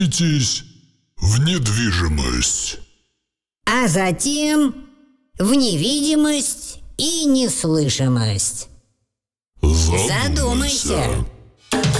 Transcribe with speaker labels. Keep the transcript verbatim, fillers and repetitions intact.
Speaker 1: Идись в недвижимость,
Speaker 2: а затем в невидимость и неслышимость.
Speaker 1: задумайся.
Speaker 2: Задумайся.